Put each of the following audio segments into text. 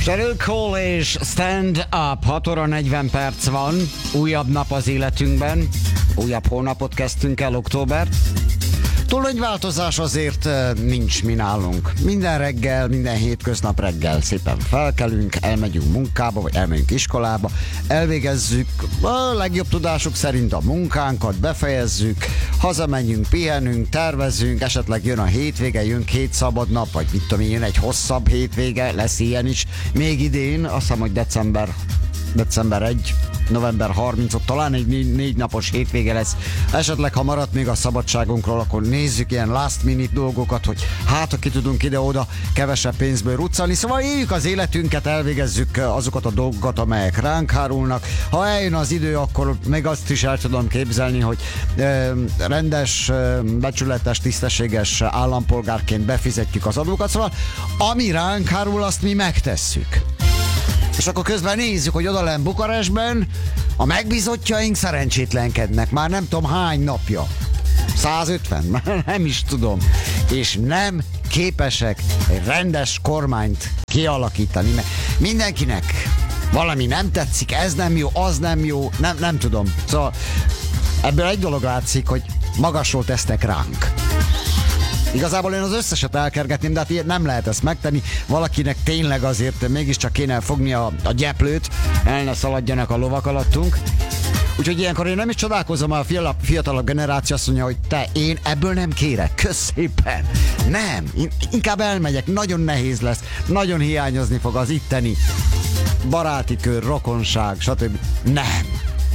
Sheryl Cole és Stand Up, 6 óra 40 perc van, újabb nap az életünkben, újabb hónapot kezdtünk el, októbert. Túl nagy változás azért nincs mi nálunk. Minden reggel, minden hétköznap reggel szépen felkelünk, elmegyünk munkába, vagy elmegyünk iskolába, elvégezzük a legjobb tudásuk szerint a munkánkat, befejezzük, hazamegyünk, pihenünk, tervezünk, esetleg jön a hétvége, jön 2 szabad nap, vagy mit tudom én, jön egy hosszabb hétvége, lesz ilyen is. Még idén, azt hiszem, hogy december 1, november 30, ott talán egy 4 napos hétvége lesz. Esetleg, ha maradt még a szabadságunkról, akkor nézzük ilyen last minute dolgokat, hogy hát, aki tudunk ide-oda kevesebb pénzből ruccolni. Szóval éljük az életünket, elvégezzük azokat a dolgokat, amelyek ránk hárulnak. Ha eljön az idő, akkor még azt is el tudom képzelni, hogy rendes, becsületes, tisztességes állampolgárként befizetjük az adókat. Szóval ami ránk hárul, azt mi megtesszük. És akkor közben nézzük, hogy odalenn Bukarestben a megbízottjaink szerencsétlenkednek. Már nem tudom hány napja. 150? Már nem is tudom. És nem képesek egy rendes kormányt kialakítani. Mert mindenkinek valami nem tetszik, ez nem jó, az nem jó, nem tudom. Szóval ebből egy dolog látszik, hogy magasról tesznek ránk. Igazából én az összeset elkergetném, de hát ilyet nem lehet ezt megtenni. Valakinek tényleg azért mégiscsak kéne fogni a gyeplőt, el ne szaladjanak a lovak alattunk. Úgyhogy ilyenkor én nem is csodálkozom, a fiatalabb generáció azt mondja, hogy én ebből nem kérek, kösz szépen. Nem, inkább elmegyek, nagyon nehéz lesz, nagyon hiányozni fog az itteni baráti kör, rokonság, stb. Nem.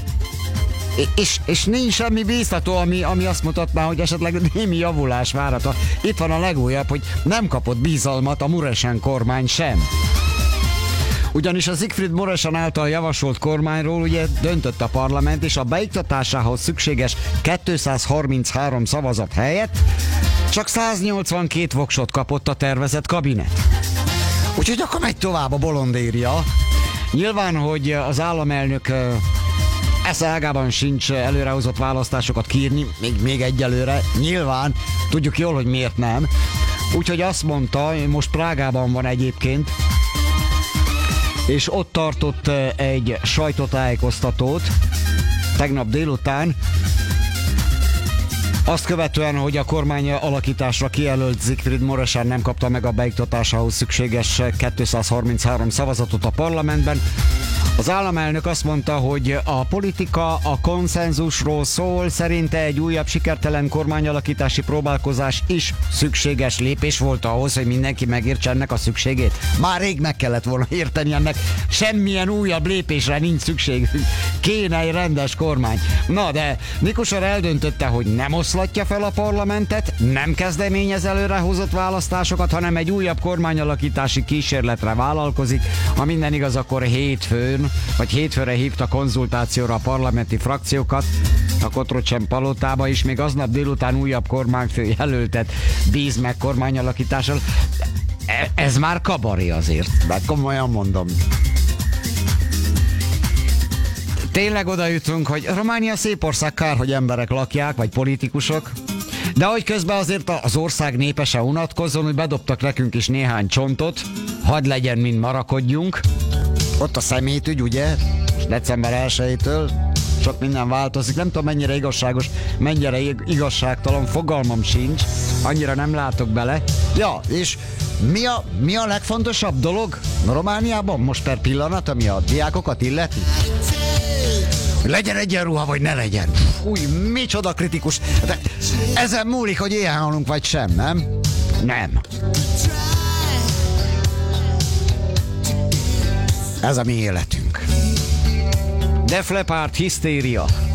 És nincs semmi bíztató, ami azt mutatná, hogy esetleg némi javulás várható. Itt van a legújabb, hogy nem kapott bizalmat a Muresan kormány sem. Ugyanis a Siegfried Muresan által javasolt kormányról ugye döntött a parlament, és a beiktatásához szükséges 233 szavazat helyett csak 182 voksot kapott a tervezett kabinet. Úgyhogy akkor megy tovább a bolondéria. Nyilván, hogy az államelnök esze ágában sincs előrehozott választásokat kiírni, még egyelőre. Nyilván, tudjuk jól, hogy miért nem. Úgyhogy azt mondta, most Prágában van egyébként, és ott tartott egy sajtótájékoztatót tegnap délután, azt követően, hogy a kormány alakításra kijelölt Siegfried Muresan nem kapta meg a beiktatásához szükséges 233 szavazatot a parlamentben. Az államelnök azt mondta, hogy a politika a konszenzusról szól, szerinte egy újabb sikertelen kormányalakítási próbálkozás is szükséges lépés volt ahhoz, hogy mindenki megértse ennek a szükségét. Már rég meg kellett volna érteni ennek, semmilyen újabb lépésre nincs szükség. Kéne egy rendes kormány. Na de Mikusar eldöntötte, hogy nem oszlatja fel a parlamentet, nem kezdeményez előrehozott választásokat, hanem egy újabb kormányalakítási kísérletre vállalkozik. Ha minden igaz, akkor hétfőre hívta konzultációra a parlamenti frakciókat, a Kotrocsen palotába is, még aznap délután újabb kormányfő jelöltet bíz meg kormányalakítással. Ez már kabaré azért, de komolyan mondom. Tényleg oda jutunk, hogy Románia szép ország, kár, hogy emberek lakják, vagy politikusok, de hogy közben azért az ország népe se unatkozzon, hogy bedobtak nekünk is néhány csontot, hadd legyen, mint marakodjunk. Ott a szemétügy, ugye? December 1-től sok minden változik. Nem tudom, mennyire igazságos, mennyire igazságtalan, fogalmam sincs. Annyira nem látok bele. Ja, és mi a legfontosabb dolog Romániában most per pillanat, ami a diákokat illeti? Legyen egyenruha, vagy ne legyen. Új, micsoda kritikus. De ezen múlik, hogy éhen halunk, vagy sem, nem? Nem. Ez a mi életünk. Def Leppard, Hysteria.